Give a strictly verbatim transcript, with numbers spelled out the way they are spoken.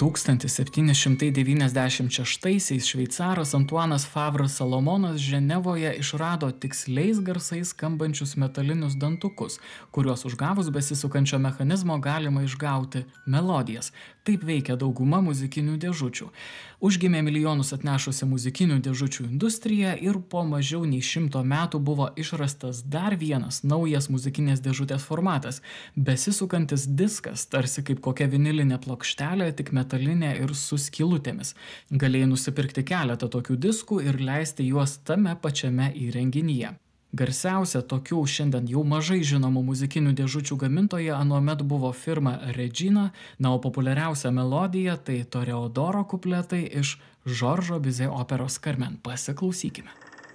tūkstantis septyni šimtai devyniasdešimt šeštaisiais šveicaras Antuanas Favras Salomonas Ženevoje išrado tiksliais garsais skambančius metalinius dantukus, kuriuos užgavus besisukančio mechanizmo galima išgauti melodijas. Taip veikia dauguma muzikinių dėžučių. Užgimė milijonus atnešusi muzikinių dėžučių industrija ir po mažiau nei šimto metų buvo išrastas dar vienas naujas muzikinės dėžutės formatas – besisukantis diskas, tarsi kaip kokia vinilinė plokštelė, tik metalinė ir su skylutėmis. Galėjai nusipirkti keletą tokių diskų ir leisti juos tame pačiame įrenginyje. Garsiausia tokių šiandien jau mažai žinomų muzikinių dėžučių gamintoja anuomet buvo firma Regina, na o populiariausia melodija tai Toreadoro kupletai iš Žoržo Bizė operos Carmen. Pasiklausykime.